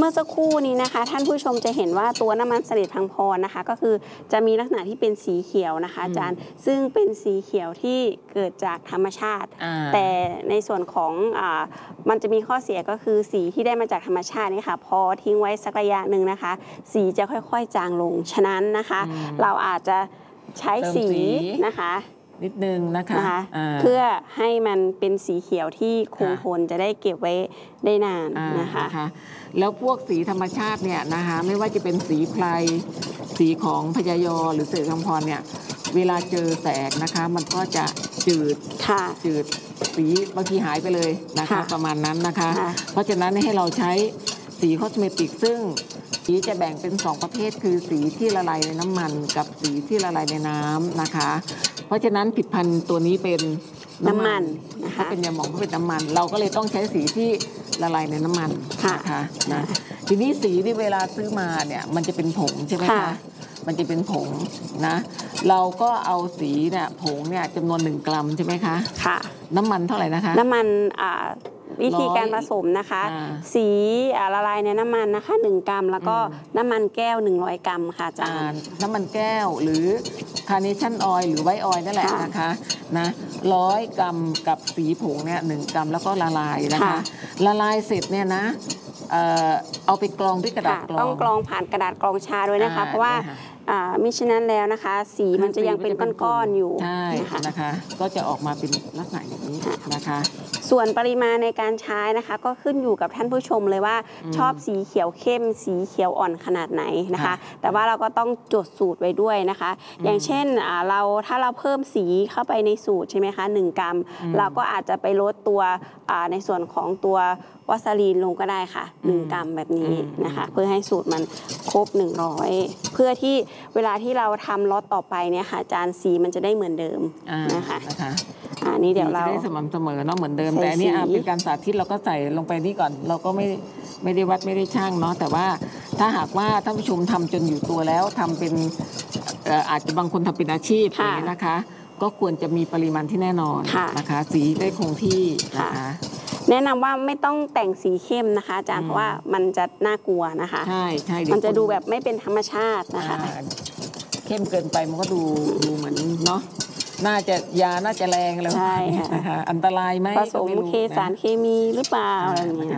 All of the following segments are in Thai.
มื่อสักครู่นี้นะคะท่านผู้ชมจะเห็นว่าตัวน้ำมันเสลดพังพรนะคะก็คือจะมีลักษณะที่เป็นสีเขียวนะคะอาจารย์ซึ่งเป็นสีเขียวที่เกิดจากธรรมชาติแต่ในส่วนของมันจะมีข้อเสียก็คือสีที่ได้มาจากธรรมชาตินี่ค่ะพอทิ้งไว้สักระยะหนึ่งนะคะสีจะค่อยๆจางลงฉะนั้นนะคะเราอาจจะใช้สีนะคะนิดนึงนะคะเพื่อให้มันเป็นสีเขียวที่คงทนจะได้เก็บไว้ได้นานนะคะแล้วพวกสีธรรมชาติเนี่ยนะคะไม่ว่าจะเป็นสีไพรสีของพญายอหรือเสลดพังพรเนี่ยเวลาเจอแสงนะคะมันก็จะจืดสีบางทีหายไปเลยนะคะประมาณนั้นนะคะเพราะฉะนั้นให้เราใช้สีคอสเมติกซึ่งสีจะแบ่งเป็น2ประเภทคือสีที่ละลายในน้ำมันกับสีที่ละลายในน้ำนะคะเพราะฉะนั้นผลิตภัณฑ์ตัวนี้เป็นน้ำมันถ้าเป็นยาหมองก็เป็นน้ำมันเราก็เลยต้องใช้สีที่ละลายในน้ำมันนะคะนะทีนี้สีที่เวลาซื้อมาเนี่ยมันจะเป็นผงใช่ไหมคะมันจะเป็นผงนะเราก็เอาสีเนี่ยผงเนี่ยจำนวน1 กรัมใช่ไหมคะค่ะน้ำมันเท่าไหร่นะคะน้ำมันวิธีการผสมนะคะสีละลายในน้ำมันนะคะ1 กรัมแล้วก็น้ำมันแก้ว100 กรัมค่ะอาจารย์น้ำมันแก้วหรือคาร์เนชั่นออยล์หรือไวท์ออยล์นั่นแหละนะคะนะ100 กรัมกับสีผงเนี่ย1 กรัมแล้วก็ละลายนะคะละลายเสร็จเนี่ยนะเอาไปกรองด้วยกระดาษกรองต้องกรองผ่านกระดาษกรองชาด้วยนะคะเพราะว่ามิฉะนั้นแล้วนะคะสีมันจะยังเป็นก้อนๆอยู่ใช่นะคะก็จะออกมาเป็นลักษณะอย่างนี้นะคะส่วนปริมาณในการใช้นะคะก็ขึ้นอยู่กับท่านผู้ชมเลยว่าชอบสีเขียวเข้มสีเขียวอ่อนขนาดไหนนะคะแต่ว่าเราก็ต้องจดสูตรไว้ด้วยนะคะอย่างเช่นถ้าเราเพิ่มสีเข้าไปในสูตรใช่ไหมคะ1 กรัมเราก็อาจจะไปลดตัวในส่วนของตัววาสลีนลงก็ได้ค่ะ1 กรัมแบบนี้นะคะเพื่อให้สูตรมันครบ100เพื่อที่เวลาที่เราทำล็อตต่อไปเนี่ยค่ะอาจารย์สีมันจะได้เหมือนเดิมนะคะนี่เดี๋ยวเราได้สม่ำเสมอเนาะเหมือนเดิมแต่นี่เป็นการสาธิตเราก็ใส่ลงไปนี่ก่อนเราก็ไม่ได้วัดไม่ได้ช่างเนาะแต่ว่าถ้าหากว่าท่านผู้ชมทำจนอยู่ตัวแล้วทำเป็นอาจจะบางคนทำเป็นอาชีพอย่างนี้นะคะก็ควรจะมีปริมาณที่แน่นอนนะคะสีได้คงที่นะคะแนะนำว่าไม่ต้องแต่งสีเข้มนะคะอาจารย์เพราะว่ามันจะน่ากลัวนะคะใช่มันจะดูแบบไม่เป็นธรรมชาตินะคะเข้มเกินไปมันก็ดูเหมือนเนาะน่าจะแรงแล้วใช่ค่ะอันตรายไหมผสมสารเคมีหรือเปล่าอะไรอย่างเงี้ย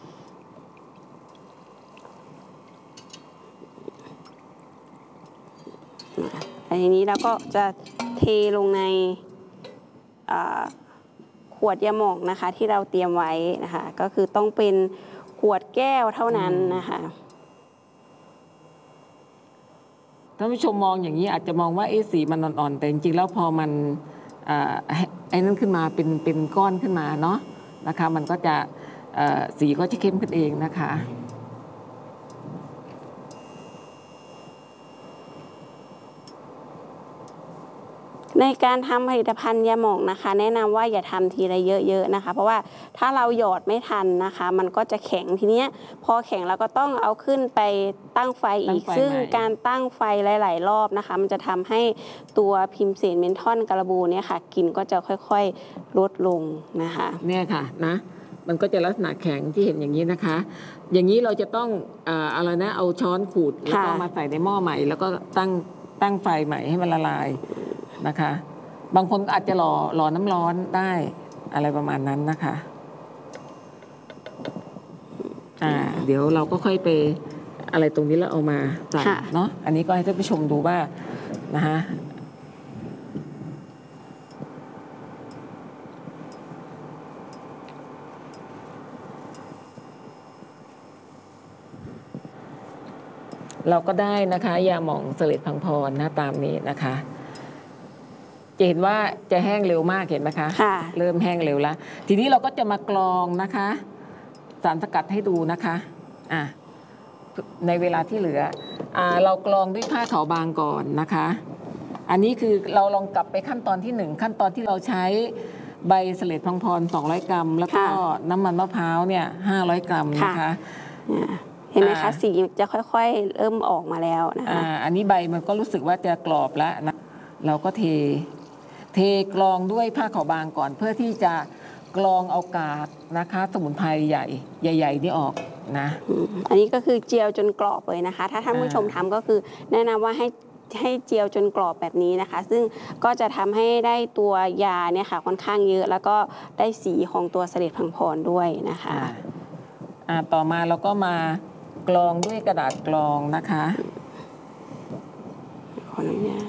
ทีนี้เราก็จะเทลงในขวดยาหม่องนะคะที่เราเตรียมไว้นะคะก็คือต้องเป็นขวดแก้วเท่านั้นนะคะท่านผู้ชมมองอย่างนี้อาจจะมองว่าสีมันอ่อนๆแต่จริงๆแล้วพอมันไอ้นั่นขึ้นมาเป็นก้อนขึ้นมาเนาะนะคะมันก็จะสีก็จะเข้มขึ้นเองนะคะในการทำผลิตภัณฑ์ยาหม่องนะคะแนะนำว่าอย่าทำทีละเยอะๆนะคะเพราะว่าถ้าเราหยอดไม่ทันนะคะมันก็จะแข็งทีนี้พอแข็งเราก็ต้องเอาขึ้นไปตั้งไฟอีกซึ่งการตั้งไฟหลายๆรอบนะคะมันจะทำให้ตัวพิมเสนเมนทอนการบูเนี่ยค่ะกลิ่นก็จะค่อยๆลดลงนะคะเนี่ยค่ะนะมันก็จะลักษณะแข็งที่เห็นอย่างนี้นะคะอย่างนี้เราจะต้องอะไรนะเอาช้อนขูดแล้วก็มาใส่ในหม้อใหม่แล้วก็ตั้งไฟใหม่ให้มันละลายนะคะบางคนอาจจะรอน้ำร้อนได้อะไรประมาณนั้นนะคะเดี๋ยวเราก็ค่อยไปอะไรตรงนี้แล้วเอามาใส่เนาะอันนี้ก็ให้ท่านผู้ชมดูว่านะคะเราก็ได้นะคะยาหม่องเสลดพังพรนะตามนี้นะคะจะเห็นว่าจะแห้งเร็วมากเห็นไหมคะเริ่มแห้งเร็วแล้วทีนี้เราก็จะมากรองนะคะสารสกัดให้ดูนะคะในเวลาที่เหลือเรากรองด้วยผ้าขาวบางก่อนนะคะอันนี้คือเราลองกลับไปขั้นตอนที่1ขั้นตอนที่เราใช้ใบเสลดพังพร200 กรัมแล้วก็น้ำมันมะพร้าวเนี่ย500 กรัมนะคะเห็นไหมคะสีจะค่อยๆเริ่มออกมาแล้วนะคะอันนี้ใบมันก็รู้สึกว่าจะกรอบแล้วนะเราก็เทกรองด้วยผ้าขาวบางก่อนเพื่อที่จะกรองเอากากนะคะสมุนไพรใหญ่ๆนี่ออกนะอันนี้ก็คือเจียวจนกรอบเลยนะคะ ถ้าท่านผู้ชมทำก็คือแนะนำว่าให้เจียวจนกรอบแบบนี้นะคะ ซึ่งก็จะทำให้ได้ตัวยาเนี่ยค่ะค่อนข้างเยอะแล้วก็ได้สีของตัวเสลดพังพรด้วยนะคะต่อมาเราก็มากรองด้วยกระดาษกรองนะคะขออนุญาต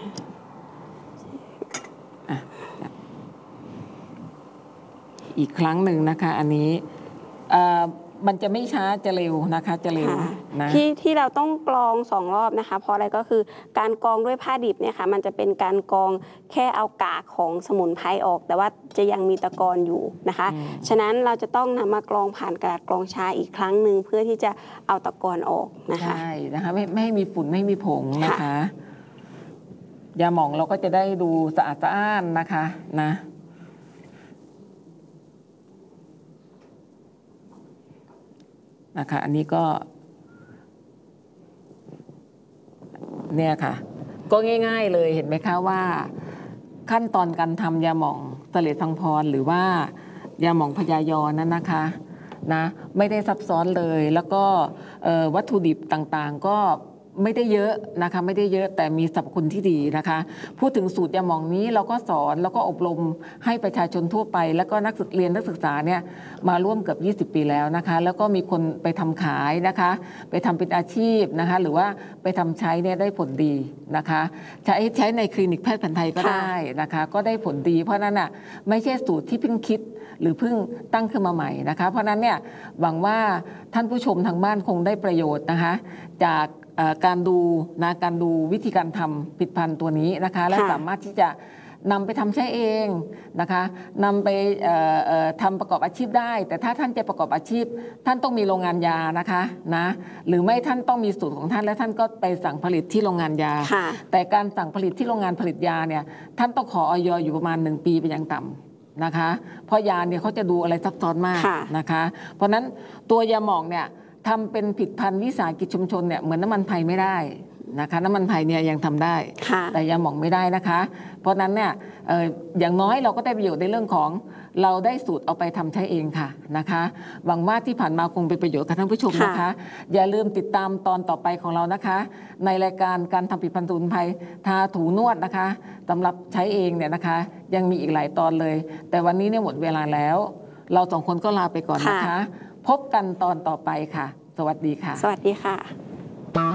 อีกครั้งหนึ่งนะคะอันนี้มันจะไม่ช้าจะเร็วนะคะจะเร็วนะที่เราต้องกรอง2 รอบนะคะเพราะอะไรก็คือการกรองด้วยผ้าดิบเนี่ยค่ะมันจะเป็นการกรองแค่เอากากของสมุนไพรออกแต่ว่าจะยังมีตะกอนอยู่นะคะฉะนั้นเราจะต้องนำมากรองผ่านกระดาษกรองชาอีกครั้งหนึ่งเพื่อที่จะเอาตะกอนออกนะคะใช่นะคะไม่ให้มีฝุ่นไม่มีผงนะคะยาหม่องเราก็จะได้ดูสะอาดสะอ้านนะคะนะคะอันนี้ก็เนี่ยค่ะก็ง่ายๆเลยเห็นไหมคะว่าขั้นตอนการทำยาหม่องเสลดพังพรหรือว่ายาหม่องพญายอนั้นนะคะไม่ได้ซับซ้อนเลยแล้วก็วัตถุดิบต่างๆก็ไม่ได้เยอะนะคะไม่ได้เยอะแต่มีสรรพคุณที่ดีนะคะพูดถึงสูตรยาหม่องนี้เราก็สอนแล้วก็อบรมให้ประชาชนทั่วไปแล้วก็นักศึกษาเนี่ยมาร่วมเกือบ20 ปีแล้วนะคะแล้วก็มีคนไปทำขายนะคะไปทำเป็นอาชีพนะคะหรือว่าไปทำใช้เนี่ยได้ผลดีนะคะใช้ในคลินิกแพทย์แผนไทยก็ได้นะคะก็ได้ผลดีเพราะนั้นอ่ะไม่ใช่สูตรที่เพิ่งคิดหรือเพิ่งตั้งขึ้นมาใหม่นะคะเพราะนั้นเนี่ยหวังว่าท่านผู้ชมทางบ้านคงได้ประโยชน์นะคะจากการดูวิธีการทำผลิตภัณฑ์ตัวนี้นะคะและสามารถที่จะนำไปทำใช้เองนะคะนำไปทำประกอบอาชีพได้แต่ถ้าท่านจะประกอบอาชีพท่านต้องมีโรงงานยานะคะหรือไม่ท่านต้องมีสูตรของท่านและท่านก็ไปสั่งผลิตที่โรงงานยาแต่การสั่งผลิตที่โรงงานผลิตยาเนี่ยท่านต้องขออย.อยู่ประมาณ1 ปีเป็นอย่างต่ำนะคะเพราะยาเนี่ยเขาจะดูอะไรซับซ้อนมากนะคะเพราะนั้นตัวยาหม่องเนี่ยทำเป็นผลิตภัณฑ์วิสาหกิจชุมชนเนี่ยเหมือนน้ำมันไผ่ไม่ได้นะคะน้ำมันไผ่เนี่ยยังทำได้แต่ยาหม่องไม่ได้นะคะเพราะนั้นเนี่ยอย่างน้อยเราก็ได้ประโยชน์ในเรื่องของเราได้สูตรเอาไปทำใช้เองค่ะนะคะหวังว่าที่ผ่านมาคงเป็นประโยชน์กับท่านผู้ชมนะคะอย่าลืมติดตามตอนต่อไปของเรานะคะในรายการการทำผลิตภัณฑ์สมุนไพรทาถูนวดนะคะสำหรับใช้เองเนี่ยนะคะยังมีอีกหลายตอนเลยแต่วันนี้เนี่ยหมดเวลาแล้วเรา2 คนก็ลาไปก่อนนะคะพบกันตอนต่อไปค่ะสวัสดีค่ะสวัสดีค่ะ